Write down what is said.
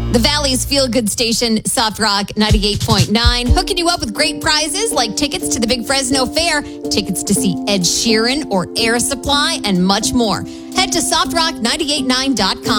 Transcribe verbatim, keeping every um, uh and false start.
The Valley's feel-good station, Soft Rock ninety-eight point nine, hooking you up with great prizes like tickets to the Big Fresno Fair, tickets to see Ed Sheeran or Air Supply, and much more. Head to soft rock nine eight nine dot com.